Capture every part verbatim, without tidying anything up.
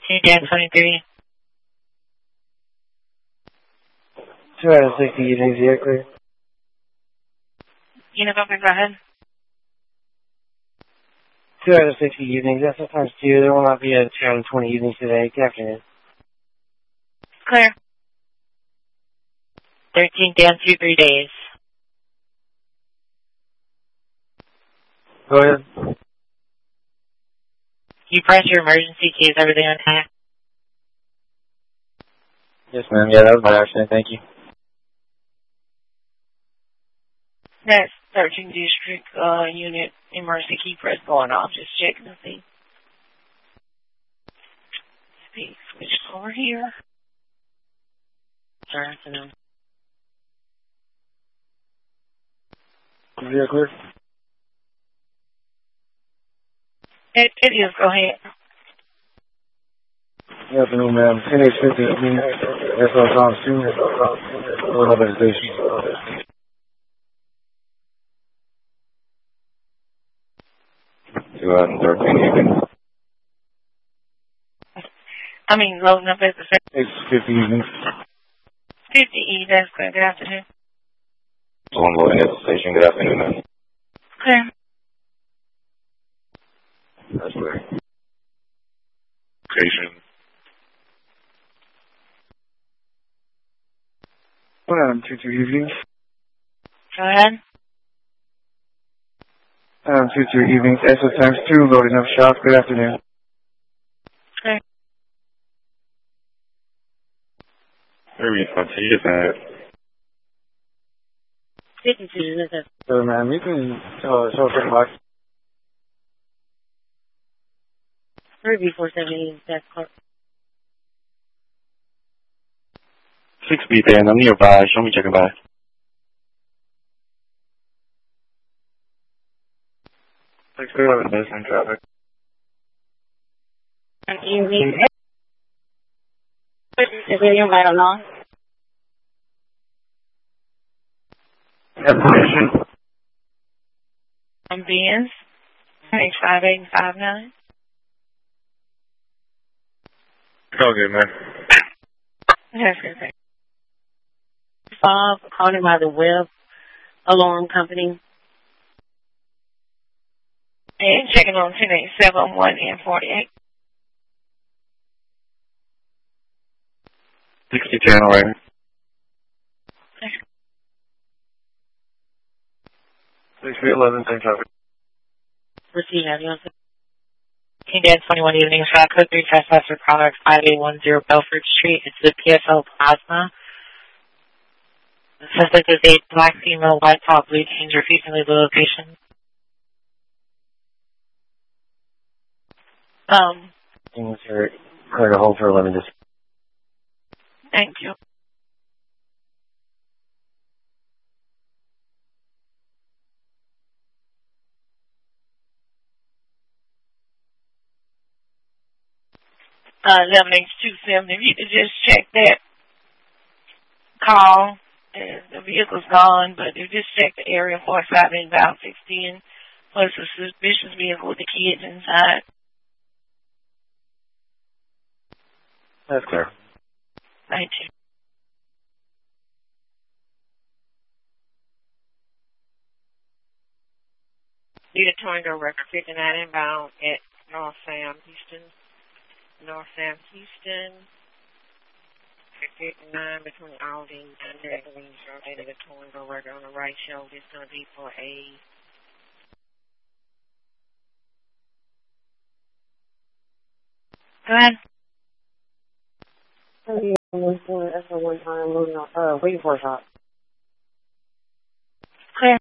thirteen Dan twenty-three. two out of sixty evenings, yeah, clear. Unit open, go ahead. two out of sixty evenings, that's sometimes two. There will not be a two out of twenty evenings today. Good afternoon. Clear. thirteen Dan two three days. Go ahead. You press your emergency key, is everything okay? Yes, ma'am. Yeah, that was my accident. Thank you. That's thirteen District uh, Unit emergency key press going off. Just checking to see. Speed switch over here. Good afternoon. Is that clear? It, it is. Go ahead. Good afternoon, ma'am. ten H fifty, I mean, S L Thomas Junior Going up at the station. twenty thirteen evening. I mean, loading up at the It's fifty evenings. fifty E, that's good. Good afternoon. One loading at the station. Good afternoon, ma'am. Clear. That's clear. Location. One Adam two two evenings. Go ahead. Adam two two evenings. S O times two loading up shop. Good afternoon. Clear. Maybe I'll take it that. fifty-two, this is So, ma'am, you can uh, show up box. three four seventy, that's clear. six B Dan, I'm nearby. Show me checking by. six eleven, listening traffic. Evening. Is William right along? Information. I'm Benz. H five eight five nine. All good, man. That's good. Bob, calling by the web alarm company. And checking on ten eight seven one and forty-eight. sixty ten, all right. six B eleven, same traffic. Receive have you on King Dan twenty-one evenings, Rock Code three Trespasser Products, five eight one zero Belford Street. It's the P S L Plasma. The suspect is a black female, white top, blue jeans, refusing to leave the location. Um, Things are clear to hold for eleven. Just thank you. Uh, eleven H two seven, if you could just check that call. And the vehicle's gone, but you just check the area for five inbound sixteen, plus a suspicious vehicle with the kids inside. that's clear. Thank you. Unit Tornado record fifty-nine inbound at North Sam, Houston. North Sam, Houston. fifty-nine between Aldine and Eglings. Rotated the Tornado record on the right shoulder. It's going to be for a Go ahead. That's the one time moving on. Uh, waiting for a shot. Clear.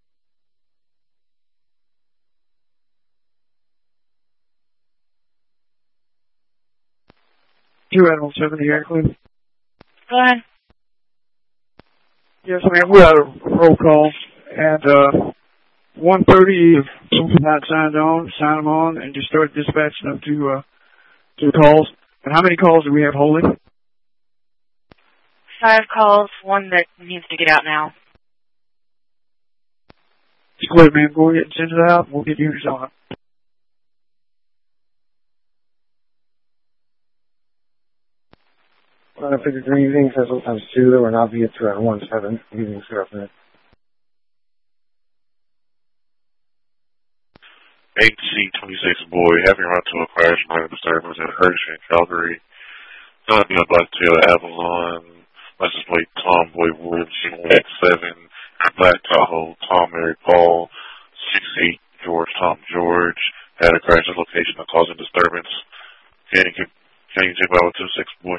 Two Animal seventy here, including. Go ahead. Yes, ma'am. We had a roll call, and uh, one thirty. If someone's not signed on, sign them on, and just start dispatching them to uh, to the calls. And how many calls do we have holding? Five calls, one that needs to get out now. It's clear, ma'am. Go ahead and send it out. We'll get units on it. Uh, fifty-three evenings, that's times two, that will not be at uh, one seven evenings, good afternoon. eight C twenty-six boy, having run to a crash minor disturbance at Hershey, Calgary. Gonna be a black Toyota Avalon, license plate Tom Boy Woods, X seven, Black Tahoe, Tom Mary Paul, six eight George Tom George, had a crash at location that causing disturbance. Can you, can you take out two six boy?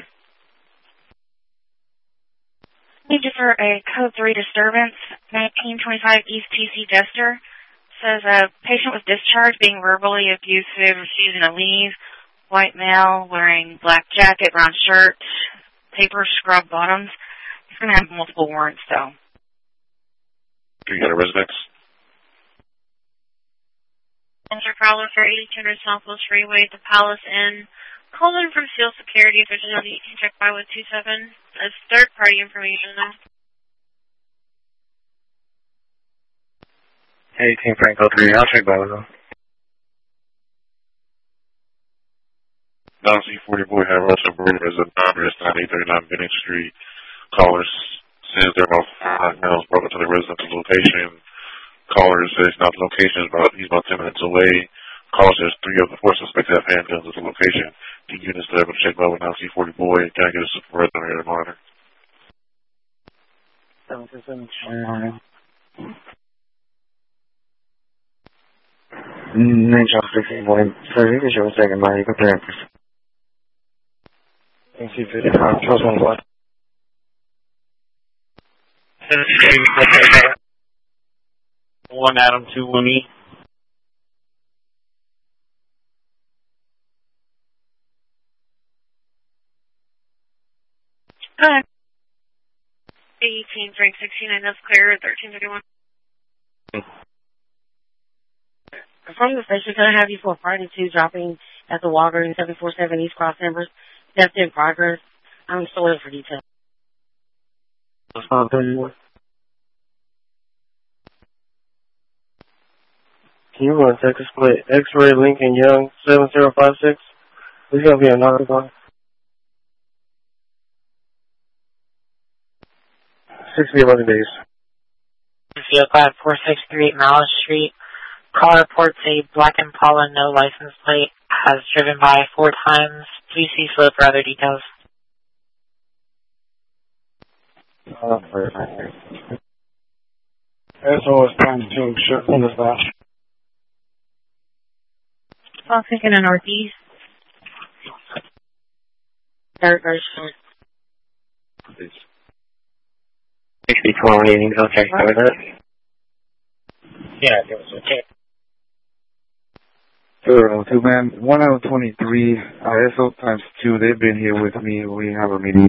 Need you for a code three disturbance, nineteen twenty-five East T C Jester. Says a patient was discharged being verbally abusive, refusing to leave. White male wearing black jacket, brown shirt, paper scrub bottoms. He's going to have multiple warrants, though. Do you got a residence? Enter caller for eighty-two hundred Southwest Freeway to Palace Inn. Call in from Field Security if there's another you can check by with two seven. That's third-party information, though. Hey, Team Franco three, I'll check by with them. nine C forty boy had Russell Brewer as a non-resident at eight thirty-nine Bennett Street. Caller says they're about five miles brought to the residential location. Caller says not the location, is about, he's about ten minutes away. Caller says three of the four suspects have handguns at the location. The units there will check by with nine C forty boy. Can I get a supervisor on the monitor? seven two seven. Ninja fifteen boy. So you can show a second by you can print. N C fifty-five, trust one blood. One Adam, two one E. Go ahead. eighteen Frank sixty-nine, that's clear, thirteen fifty-one. From the station, can I have you for a party two dropping at the Walgreens seven forty-seven East Cross Embers? That's in progress. I'm still waiting for details. Uh, thirty-one. Can you run Texas Split X-Ray Lincoln Young seven zero five six? There's going to be another one. sixty eleven days. Field five four six three Malice Street. Caller reports a black Impala, no license plate, has driven by four times. Please see slip for other details. Uh, S O S times two, shut in the slash. I'm thinking in Northeast. Very, very short. sixty-four meetings, okay, cover that. Yeah, it was okay. Two, two man, one out of twenty-three, uh, S O times two, they've been here with me, we have a meeting.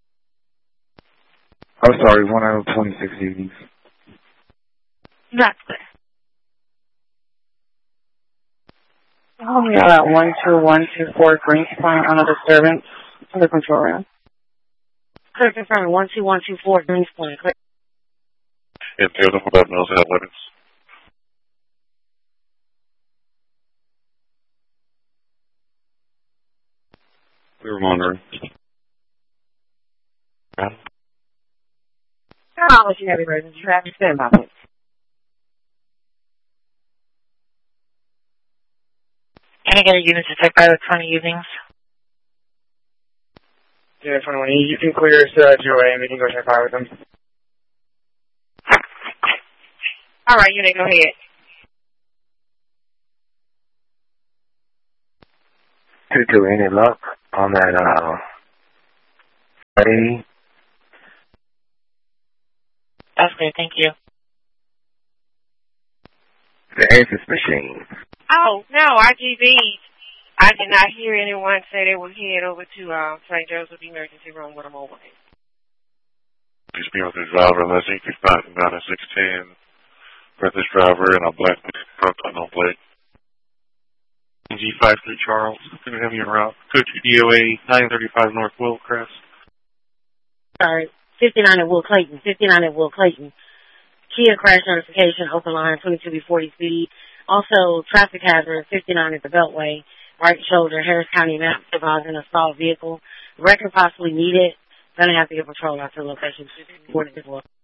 Oh, sorry, one out of twenty-six evenings. That's clear. Oh, we got one two one two four Green Point on a disturbance. Under control round. Clear confirming one two one two four Green Point. Clear. And the other about Mills at weapons. We were monitoring. I'll let you have your emergency traffic. Stand by, please. Can I get a unit to check by the twenty evenings? Yeah, twenty-one, you can clear us, uh, Joe A, and we can go check by with them. All right, unit, go ahead. two two, any luck on that, uh, Friday? That's clear, thank you. The Aces machine. Oh, no, R G B. I did not hear anyone say they would head over to uh, Saint Joseph Emergency Room with a mobile. Please be with the driver, Leslie, if not, nine and six ten. For this driver and a black truck on no plate. G five three Charles, going to have you en route. Code two D O A nine thirty-five North Willcrest. Sorry, fifty-nine at Will Clayton, fifty-nine at Will Clayton. Kia crash notification, open line, twenty-two B forty speed. Also, traffic hazard, fifty-nine at the Beltway, right shoulder, Harris County map, advising a stalled vehicle. Record possibly needed. Then I have to get patrol out to the location to report it as well.